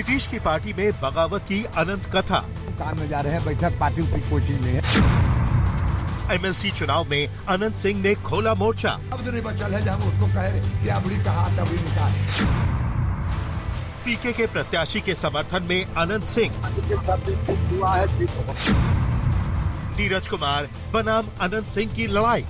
नीतीश की पार्टी में बगावत की अनंत कथा। काम में जा रहे हैं, बैठक पार्टी की कोचिंग में है। एमएलसी चुनाव में अनंत सिंह ने खोला मोर्चा। अब नहीं बचल है जब उसको कहे कि अबड़ी कहा तबड़ी निकाल। पीके के प्रत्याशी के समर्थन में अनंत सिंह। नीरज कुमार बनाम अनंत सिंह की लड़ाई।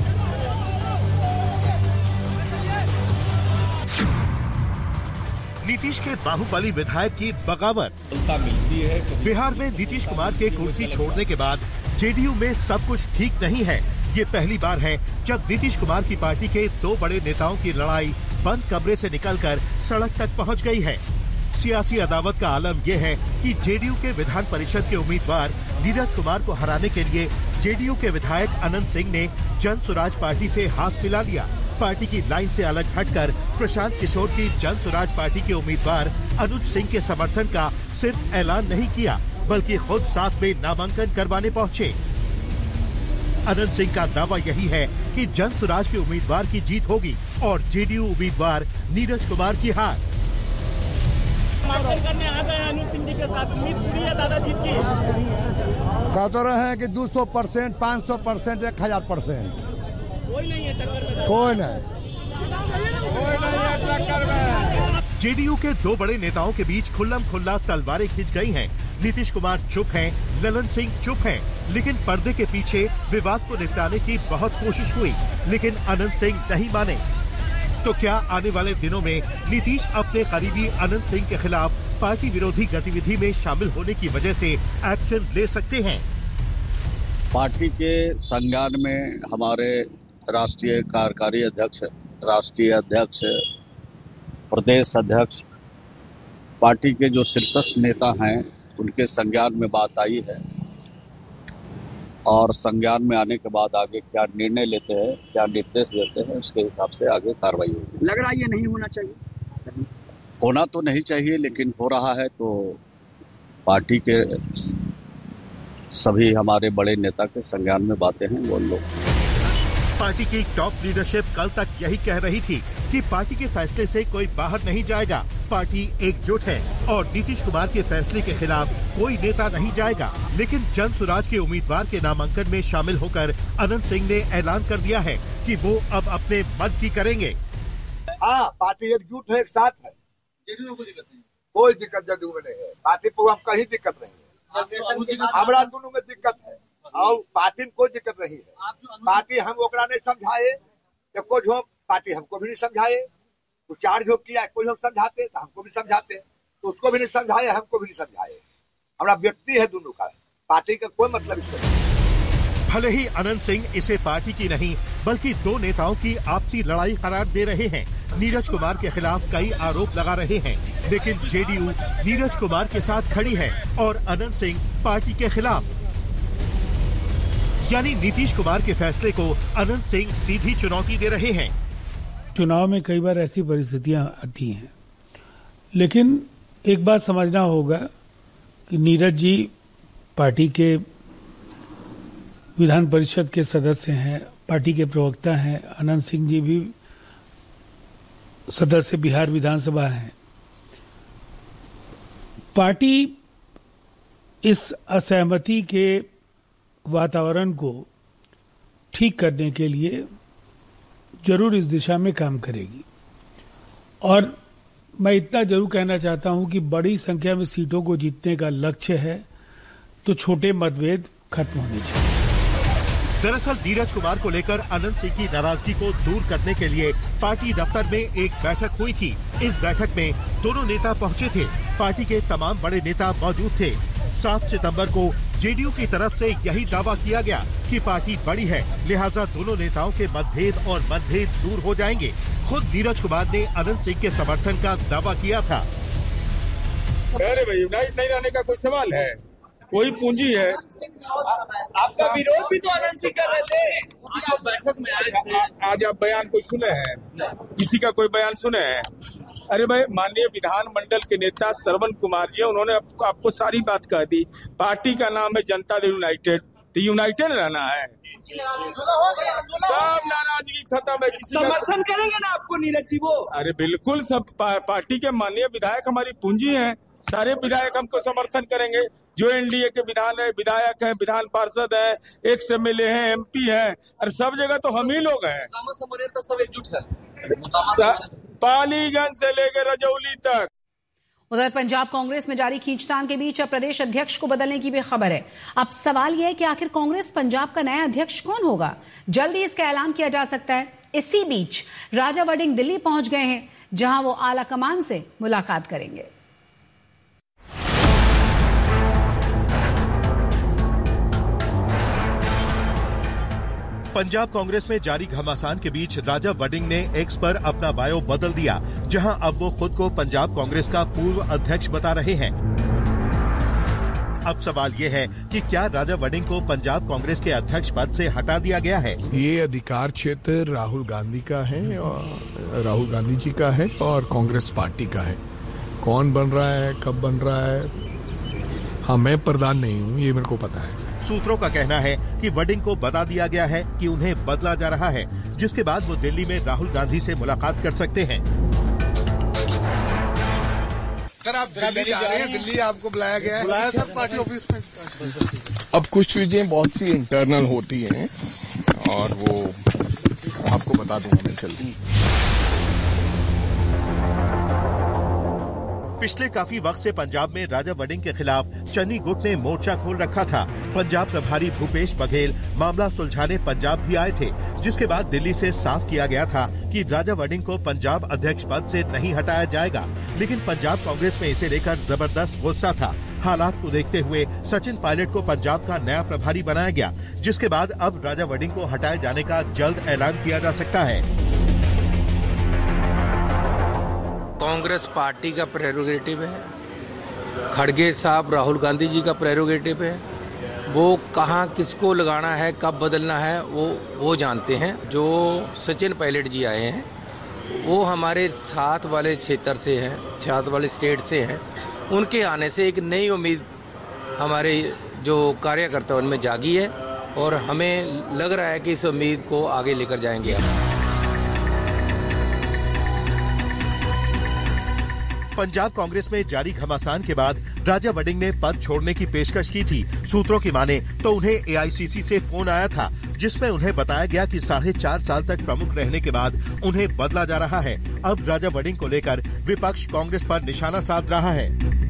नीतीश के बाहुबली विधायक की बगावत। मिलती है बिहार में नीतीश कुमार के कुर्सी छोड़ने के बाद जेडीयू में सब कुछ ठीक नहीं है। ये पहली बार है जब नीतीश कुमार की पार्टी के दो बड़े नेताओं की लड़ाई बंद कमरे से निकलकर सड़क तक पहुंच गई है। सियासी अदावत का आलम यह है कि जेडीयू के विधान परिषद के उम्मीदवार नीरज कुमार को हराने के लिए जेडीयू के विधायक अनंत सिंह ने जन स्वराज पार्टी से हाथ मिला लिया। पार्टी की लाइन से अलग हटकर प्रशांत किशोर की जन स्वराज पार्टी के उम्मीदवार अनुज सिंह के समर्थन का सिर्फ ऐलान नहीं किया, बल्कि खुद साथ में नामांकन करवाने पहुंचे। अनंत सिंह का दावा यही है कि जन स्वराज के उम्मीदवार की जीत होगी और जेडीयू उम्मीदवार नीरज कुमार की हार। करने आ गए अनुज सिंह जी के साथ, उम्मीद पूरी है दादा जीत की। कह तो रहे हैं कि 200%, 500%, 1000%। कोई नहीं है टक्कर में, कोई नहीं टक्कर में। जेडीयू के दो बड़े नेताओं के बीच खुल्लम खुल्ला तलवारें खिंच गई हैं। नीतीश कुमार चुप हैं, ललन सिंह चुप हैं, लेकिन पर्दे के पीछे विवाद को निपटाने की बहुत कोशिश हुई, लेकिन अनंत सिंह नहीं माने। तो क्या आने वाले दिनों में नीतीश अपने करीबी अनंत सिंह के खिलाफ पार्टी विरोधी गतिविधि में शामिल होने की वजह से एक्शन ले सकते हैं? पार्टी के संज्ञान में हमारे राष्ट्रीय कार्यकारी अध्यक्ष, राष्ट्रीय अध्यक्ष, प्रदेश अध्यक्ष, पार्टी के जो शीर्षस्थ नेता हैं उनके संज्ञान में बात आई है और संज्ञान में आने के बाद आगे क्या निर्णय लेते हैं, क्या निर्देश देते हैं, उसके हिसाब से आगे कार्रवाई होगी। लग रहा है ये नहीं होना चाहिए। होना तो नहीं चाहिए, लेकिन हो रहा है तो पार्टी के सभी हमारे बड़े नेता के संज्ञान में बातें हैं वो लोग। पार्टी की टॉप लीडरशिप कल तक यही कह रही थी कि पार्टी के फैसले से कोई बाहर नहीं जाएगा। पार्टी एकजुट है और नीतीश कुमार के फैसले के खिलाफ कोई नेता नहीं जाएगा। लेकिन जन स्वराज के उम्मीदवार के नामांकन में शामिल होकर अनंत सिंह ने ऐलान कर दिया है कि वो अब अपने मत की करेंगे। पार्टी एकजुट है, एक साथ है। कोई दिक्कत जदयू में नहीं है। पार्टी को हम कहीं दिक्कत नहीं है। हमारा दोनों में दिक्कत है और पार्टी में कोई दिक्कत नहीं है। पार्टी हम ओकरा नहीं समझाए, एको झोंक पार्टी हमको भी नहीं समझाए। तो चार झोंक किया, कोई झोंक समझाते तो हमको भी समझाते, तो उसको भी नहीं समझाए, हमको भी नहीं समझाए। हमारा व्यक्ति है दोनों का, पार्टी का कोई मतलब इससे नहीं। भले ही अनंत सिंह इसे पार्टी की नहीं बल्कि दो नेताओं की आपसी लड़ाई करार दे रहे हैं। नीरज कुमार के खिलाफ कई आरोप लगा रहे हैं, लेकिन जेडीयू नीरज कुमार के साथ खड़ी है और अनंत सिंह पार्टी के खिलाफ। यानी नीतीश कुमार के फैसले को अनंत सिंह सीधी चुनौती दे रहे हैं। चुनाव में कई बार ऐसी परिस्थितियां आती हैं, लेकिन एक बात समझना होगा कि नीरज जी पार्टी के विधान परिषद के सदस्य हैं, पार्टी के प्रवक्ता हैं। अनंत सिंह जी भी सदस्य बिहार विधानसभा हैं। पार्टी इस असहमति के वातावरण को ठीक करने के लिए जरूर इस दिशा में काम करेगी। और मैं इतना जरूर कहना चाहता हूं कि बड़ी संख्या में सीटों को जीतने का लक्ष्य है, तो छोटे मतभेद खत्म होने चाहिए। दरअसल नीरज कुमार को लेकर अनंत सिंह की नाराजगी को दूर करने के लिए पार्टी दफ्तर में एक बैठक हुई थी। इस बैठक में दोनों नेता पहुंचे थे। पार्टी के तमाम बड़े नेता मौजूद थे। 7 सितंबर को जेडीयू की तरफ से यही दावा किया गया कि पार्टी बड़ी है, लिहाजा दोनों नेताओं के मतभेद दूर हो जाएंगे। खुद नीरज कुमार ने अनंत सिंह के समर्थन का दावा किया था। अरे भाई, यूनाइट नहीं रहने का कोई सवाल है? कोई पूंजी है। आपका विरोध भी तो अनंत सिंह कर रहे थे। आप बैठक में आए थे। आज आप बयान कोई सुने हैं? किसी का कोई बयान सुने हैं? अरे भाई, माननीय विधानमंडल के नेता श्रवण कुमार जी, उन्होंने आपको सारी बात कह दी। पार्टी का नाम है जनता दल यूनाइटेड, तो यूनाइटेड रहना है। सब नाराजगी खत्म है। समर्थन करेंगे ना आपको नीरज जी? वो अरे बिल्कुल, सब पार्टी के माननीय विधायक हमारी पूंजी हैं, सारे विधायक हमको समर्थन करेंगे। जो एनडीए के विधायक हैं, विधान पार्षद हैं, एक्स एमएलए हैं, एमपी हैं, और सब जगह तो हम ही लोग हैं। तो सब एकजुट है, पालीगंज से लेकर रजौली तक। उधर पंजाब कांग्रेस में जारी खींचतान के बीच अब प्रदेश अध्यक्ष को बदलने की भी खबर है। अब सवाल यह है कि आखिर कांग्रेस पंजाब का नया अध्यक्ष कौन होगा। जल्द ही इसका ऐलान किया जा सकता है। इसी बीच राजा वडिंग दिल्ली पहुंच गए हैं, जहां वो आला कमान से मुलाकात करेंगे। पंजाब कांग्रेस में जारी घमासान के बीच राजा वडिंग ने एक्स पर अपना बायो बदल दिया, जहां अब वो खुद को पंजाब कांग्रेस का पूर्व अध्यक्ष बता रहे हैं। अब सवाल ये है कि क्या राजा वडिंग को पंजाब कांग्रेस के अध्यक्ष पद से हटा दिया गया है। ये अधिकार क्षेत्र राहुल गांधी का है, और राहुल गांधी जी का है और कांग्रेस पार्टी का है। कौन बन रहा है, कब बन रहा है, हाँ मैं प्रधान नहीं हूँ, ये मेरे को पता है। सूत्रों का कहना है कि वडिंग को बता दिया गया है कि उन्हें बदला जा रहा है, जिसके बाद वो दिल्ली में राहुल गांधी से मुलाकात कर सकते हैं। सर आप दिल्ली जा रहे हैं, दिल्ली आपको बुलाया गया है? बुलाया सर पार्टी ऑफिस में। अब कुछ चीजें बहुत सी इंटरनल होती हैं और वो आपको बता दूंगा मैं जल्दी। पिछले काफी वक्त से पंजाब में राजा वडिंग के खिलाफ चन्नी गुट ने मोर्चा खोल रखा था। पंजाब प्रभारी भूपेश बघेल मामला सुलझाने पंजाब भी आए थे, जिसके बाद दिल्ली से साफ किया गया था कि राजा वडिंग को पंजाब अध्यक्ष पद से नहीं हटाया जाएगा। लेकिन पंजाब कांग्रेस में इसे लेकर जबरदस्त गुस्सा था। हालात को देखते हुए सचिन पायलट को पंजाब का नया प्रभारी बनाया गया, जिसके बाद अब राजा वडिंग को हटाए जाने का जल्द ऐलान किया जा सकता है। कांग्रेस पार्टी का प्रेरोगेटिव है, खड़गे साहब राहुल गांधी जी का प्रेरोगेटिव है। वो कहाँ किसको लगाना है, कब बदलना है, वो जानते हैं। जो सचिन पायलट जी आए हैं वो हमारे साथ वाले क्षेत्र से हैं, साथ वाले स्टेट से हैं। उनके आने से एक नई उम्मीद हमारे जो कार्यकर्ता उनमें जागी है और हमें लग रहा है कि इस उम्मीद को आगे लेकर जाएंगे। पंजाब कांग्रेस में जारी घमासान के बाद राजा वडिंग ने पद छोड़ने की पेशकश की थी। सूत्रों की माने तो उन्हें एआईसीसी से फोन आया था, जिसमें उन्हें बताया गया कि 4.5 साल तक प्रमुख रहने के बाद उन्हें बदला जा रहा है। अब राजा वडिंग को लेकर विपक्ष कांग्रेस पर निशाना साध रहा है।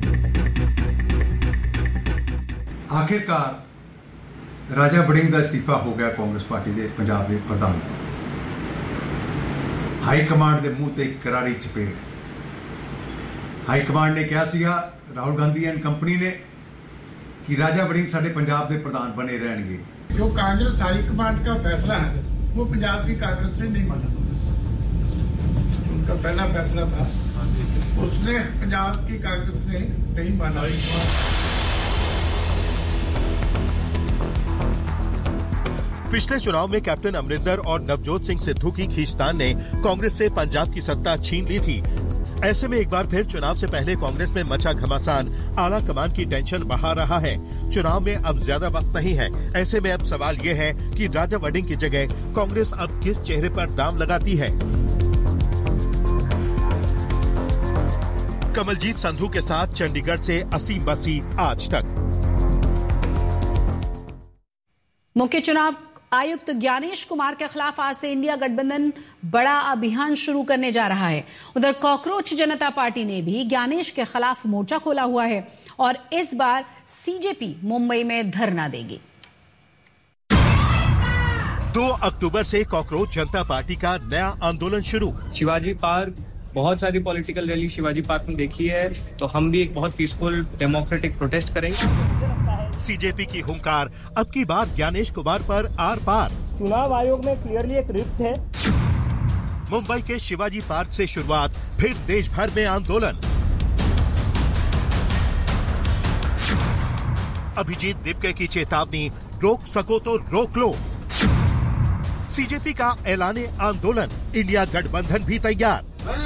आखिरकार राजा वडिंग का इस्तीफा हो गया कांग्रेस पार्टी के पंजाब के प्रधान। हाई कमांड के मुंह ते करारी चपेड़। हाई कमांड ने कहा सीगा राहुल गांधी एंड कंपनी ने कि राजा वडिंग साडे पंजाब के प्रधान बने रहेंगे। जो कांग्रेस हाई कमांड का फैसला है वो पंजाब की कांग्रेस ने नहीं माना। उनका पहला फैसला था, उसने पंजाब की कांग्रेस ने नहीं माना। पिछले चुनाव में कैप्टन अमरिंदर और नवजोत सिंह सिद्धू की खींचतान ने कांग्रेस से पंजाब की सत्ता छीन ली थी। ऐसे में एक बार फिर चुनाव से पहले कांग्रेस में मचा घमासान आला कमान की टेंशन बढ़ा रहा है। चुनाव में अब ज्यादा वक्त नहीं है। ऐसे में अब सवाल ये है कि राजा वडिंग की जगह कांग्रेस अब किस चेहरे पर दाम लगाती है। कमलजीत संधू के साथ चंडीगढ़ से असीम बसी, आज तक। मुख्य चुनाव आयुक्त ज्ञानेश कुमार के खिलाफ आज से इंडिया गठबंधन बड़ा अभियान शुरू करने जा रहा है। उधर कॉकरोच जनता पार्टी ने भी ज्ञानेश के खिलाफ मोर्चा खोला हुआ है और इस बार सीजेपी मुंबई में धरना देगी। 2 अक्टूबर से कॉकरोच जनता पार्टी का नया आंदोलन शुरू। शिवाजी पार्क, बहुत सारी पॉलिटिकल रैली शिवाजी पार्क में देखी है, तो हम भी एक बहुत पीसफुल डेमोक्रेटिक प्रोटेस्ट करेंगे। सीजेपी की हुंकार अब की बार ज्ञानेश कुमार पर आर पार। चुनाव आयोग में क्लियरली एक रिप्ट है। मुंबई के शिवाजी पार्क से शुरुआत, फिर देश भर में आंदोलन। अभिजीत दिपके की चेतावनी, रोक सको तो रोक लो। सीजेपी का ऐलाने आंदोलन, इंडिया गठबंधन भी तैयार।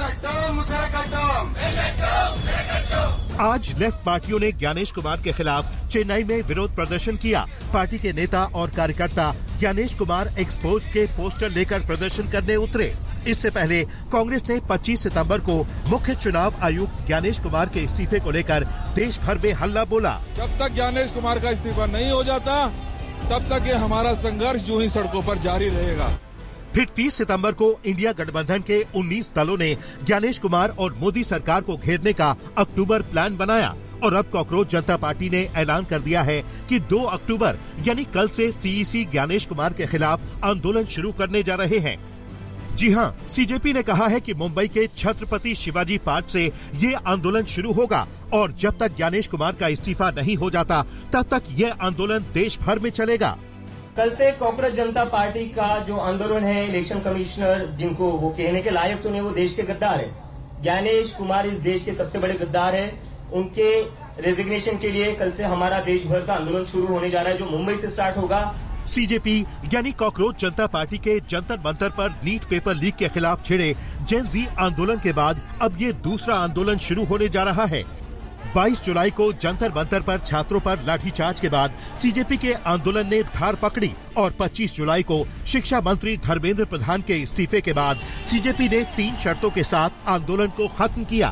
आज लेफ्ट पार्टियों ने ज्ञानेश कुमार के खिलाफ चेन्नई में विरोध प्रदर्शन किया। पार्टी के नेता और कार्यकर्ता ज्ञानेश कुमार एक्सपोज के पोस्टर लेकर प्रदर्शन करने उतरे। इससे पहले कांग्रेस ने 25 सितंबर को मुख्य चुनाव आयुक्त ज्ञानेश कुमार के इस्तीफे को लेकर देश भर में हल्ला बोला। जब तक ज्ञानेश कुमार का इस्तीफा नहीं हो जाता तब तक ये हमारा संघर्ष यूं ही सड़कों पर जारी रहेगा। फिर 30 सितंबर को इंडिया गठबंधन के 19 दलों ने ज्ञानेश कुमार और मोदी सरकार को घेरने का अक्टूबर प्लान बनाया और अब कॉकरोच जनता पार्टी ने ऐलान कर दिया है कि 2 अक्टूबर यानी कल से सीईसी ज्ञानेश कुमार के खिलाफ आंदोलन शुरू करने जा रहे हैं। जी हां, सीजेपी ने कहा है कि मुंबई के छत्रपति शिवाजी पार्क से ये आंदोलन शुरू होगा और जब तक ज्ञानेश कुमार का इस्तीफा नहीं हो जाता तब तक ये आंदोलन देश भर में चलेगा। कल से कॉकरोच जनता पार्टी का जो आंदोलन है, इलेक्शन कमिश्नर जिनको वो कहने के लायक तो नहीं, वो देश के गद्दार है। ज्ञानेश कुमार इस देश के सबसे बड़े गद्दार है। उनके रेजिग्नेशन के लिए कल से हमारा देश भर का आंदोलन शुरू होने जा रहा है, जो मुंबई से स्टार्ट होगा। सीजेपी यानी कॉकरोच जनता पार्टी के जंतर मंतर पर नीट पेपर लीक के खिलाफ छिड़े जेन जी आंदोलन के बाद अब ये दूसरा आंदोलन शुरू होने जा रहा है। 22 जुलाई को जंतर मंतर पर छात्रों पर लाठीचार्ज के बाद सीजेपी के आंदोलन ने धार पकड़ी और 25 जुलाई को शिक्षा मंत्री धर्मेंद्र प्रधान के इस्तीफे के बाद सीजेपी ने 3 शर्तों के साथ आंदोलन को खत्म किया।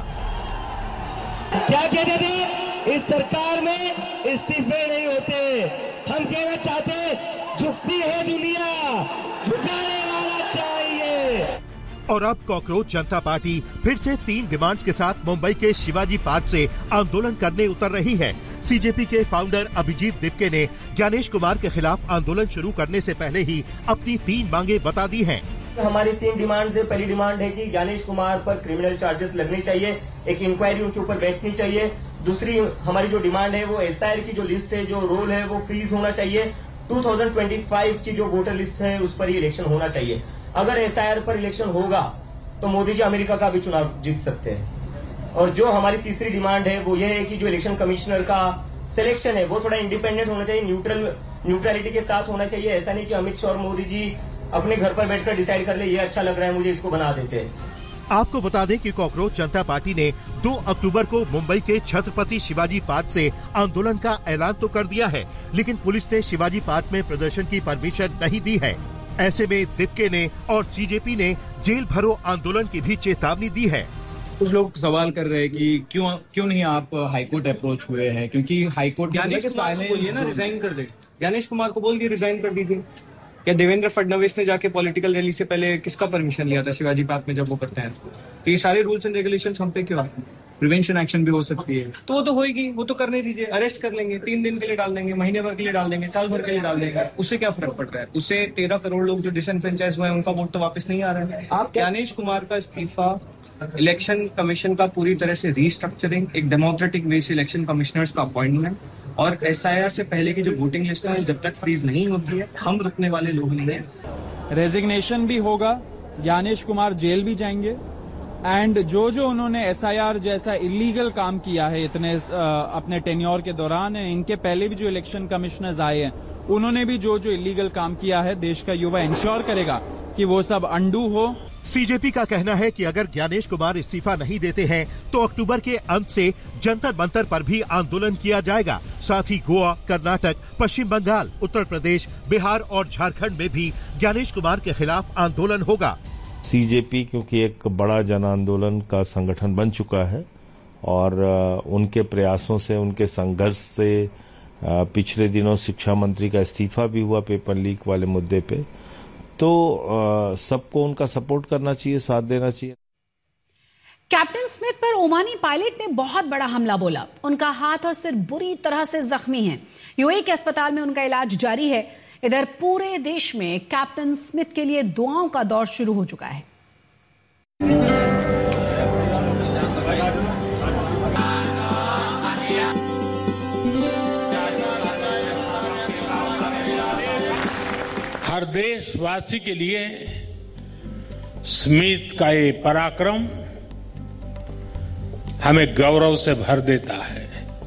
क्या कहते थे, इस सरकार में इस्तीफे नहीं होते। हम कहना चाहते, झुकती है दुनिया, झुकाने वाला चाहिए। और अब कॉकरोच जनता पार्टी फिर से 3 डिमांड्स के साथ मुंबई के शिवाजी पार्क से आंदोलन करने उतर रही है। सीजेपी के फाउंडर अभिजीत दिपके ने ज्ञानेश कुमार के खिलाफ आंदोलन शुरू करने से पहले ही अपनी 3 मांगे बता दी हैं। हमारी 3 डिमांड है। पहली डिमांड है कि ज्ञानेश कुमार पर क्रिमिनल चार्जेस लगने चाहिए, एक इंक्वायरी उनके ऊपर बैठनी चाहिए। दूसरी हमारी जो डिमांड है वो एसआईआर की जो लिस्ट है, जो रोल है, वो फ्रीज होना चाहिए। 2025 की जो वोटर लिस्ट है उस पर ही इलेक्शन होना चाहिए। अगर एसआईआर पर इलेक्शन होगा तो मोदी जी अमेरिका का भी चुनाव जीत सकते हैं। और जो हमारी तीसरी डिमांड है वो ये है कि जो इलेक्शन कमिश्नर का सिलेक्शन है वो थोड़ा इंडिपेंडेंट होना चाहिए, न्यूट्रलिटी के साथ होना चाहिए। ऐसा नहीं कि अमित शाह और मोदी जी अपने घर पर बैठकर डिसाइड कर ले, ये अच्छा लग रहा है मुझे, इसको बना देते हैं। आपको बता दें कि कॉकरोच जनता पार्टी ने 2 अक्टूबर को मुंबई के छत्रपति शिवाजी पार्क से आंदोलन का ऐलान तो कर दिया है, लेकिन पुलिस ने शिवाजी पार्क में प्रदर्शन की परमिशन नहीं दी है। ऐसे में दिपके ने और सीजेपी ने जेल भरो आंदोलन की भी चेतावनी दी है। कुछ लोग सवाल कर रहे हैं कि क्यों नहीं आप हाईकोर्ट अप्रोच हुए हैं, क्योंकि हाईकोर्ट ज्ञानेश कुमार को बोलिए ना रिजाइन कर दे। ज्ञानेश कुमार को बोल के रिजाइन कर दीजिए। क्या देवेंद्र फडणवीस ने जाके पॉलिटिकल रैली से पहले किसका परमिशन लिया था शिवाजी पार्क में जब वो करते हैं? तो ये सारे रूल्स एंड रेगुलेशंस हम पे क्यों आए? प्रिवेंशन एक्शन भी हो सकती है, तो वो तो होएगी, वो तो करने दीजिए। अरेस्ट कर लेंगे, 3 दिन के लिए डाल देंगे, महीने भर के लिए डाल देंगे, साल भर के लिए डाल देंगे, उससे क्या फर्क पड़ रहा है? उससे 13 करोड़ लोग जो डिसएनफ्रेंचाइज हुए हैं उनका वोट तो वापस नहीं आ रहा है। आप ज्ञानेश कुमार का इस्तीफा, इलेक्शन कमीशन का पूरी तरह से रीस्ट्रक्चरिंग, एक डेमोक्रेटिक वे से इलेक्शन कमिश्नर्स का अपॉइंटमेंट और एसआईआर से पहले की जो वोटिंग लिस्ट है जब तक फ्रीज नहीं होती है हम रुकने वाले लोग नहीं है। रेजिग्नेशन भी होगा, ज्ञानेश कुमार जेल भी जाएंगे एंड जो उन्होंने एसआईआर जैसा इलीगल काम किया है इतने अपने टेन्योर के दौरान, इनके पहले भी जो इलेक्शन कमिश्नर्स आए हैं उन्होंने भी जो इलीगल काम किया है, देश का युवा इंश्योर करेगा कि वो सब अंडू हो। सीजेपी का कहना है कि अगर ज्ञानेश कुमार इस्तीफा नहीं देते हैं तो अक्टूबर के अंत से जंतर मंतर पर भी आंदोलन किया जाएगा। साथ ही गोवा, कर्नाटक, पश्चिम बंगाल, उत्तर प्रदेश, बिहार और झारखंड में भी ज्ञानेश कुमार के खिलाफ आंदोलन होगा। सीजेपी क्योंकि एक बड़ा जन आंदोलन का संगठन बन चुका है और उनके प्रयासों से, उनके संघर्ष से पिछले दिनों शिक्षा मंत्री का इस्तीफा भी हुआ पेपर लीक वाले मुद्दे पे, तो सबको उनका सपोर्ट करना चाहिए, साथ देना चाहिए। कैप्टन स्मिथ पर ओमानी पायलट ने बहुत बड़ा हमला बोला। उनका हाथ और सिर बुरी तरह से जख्मी हैं। यूएई के अस्पताल में उनका इलाज जारी है। इधर पूरे देश में कैप्टन स्मिथ के लिए दुआओं का दौर शुरू हो चुका है। हर देशवासी के लिए स्मिथ का ये पराक्रम हमें गौरव से भर देता है।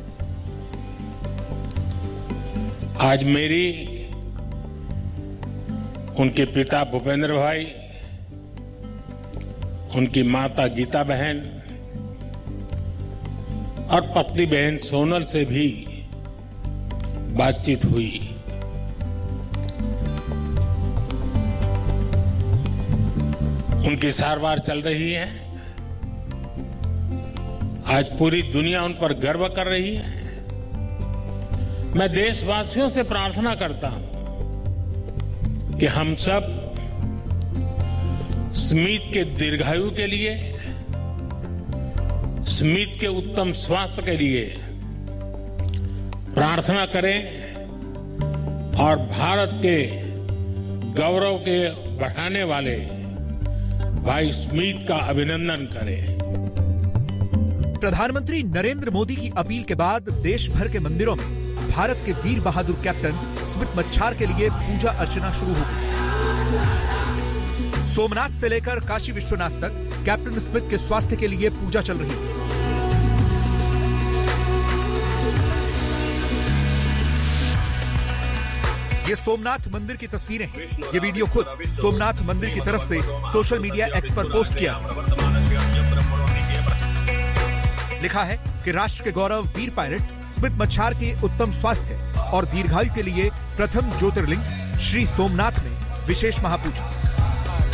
आज मेरी उनके पिता भूपेंद्र भाई, उनकी माता गीता बहन और पत्नी बहन सोनल से भी बातचीत हुई। उनकी सारवार चल रही है। आज पूरी दुनिया उन पर गर्व कर रही है। मैं देशवासियों से प्रार्थना करता हूं कि हम सब स्मिथ के दीर्घायु के लिए, स्मिथ के उत्तम स्वास्थ्य के लिए प्रार्थना करें और भारत के गौरव के बढ़ाने वाले भाई स्मिथ का अभिनंदन करें। प्रधानमंत्री नरेंद्र मोदी की अपील के बाद देश भर के मंदिरों में भारत के वीर बहादुर कैप्टन स्मिथ मच्छार के लिए पूजा अर्चना शुरू हो गई। सोमनाथ से लेकर काशी विश्वनाथ तक कैप्टन स्मिथ के स्वास्थ्य के लिए पूजा चल रही है। ये सोमनाथ मंदिर की तस्वीरें हैं। ये वीडियो खुद सोमनाथ मंदिर की तरफ से सोशल मीडिया एक्स पर पोस्ट किया। लिखा है कि राष्ट्र के गौरव वीर पायलट स्मिथ मच्छार के उत्तम स्वास्थ्य और दीर्घायु के लिए प्रथम ज्योतिर्लिंग श्री सोमनाथ में विशेष महापूजा।